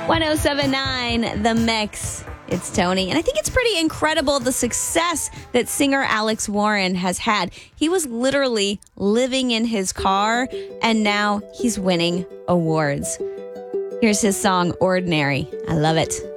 1079 The Mix. It's Tony. And I think it's pretty incredible the success that singer Alex Warren has had. He was literally living in his car, and now he's winning awards. Here's his song, Ordinary. I love it.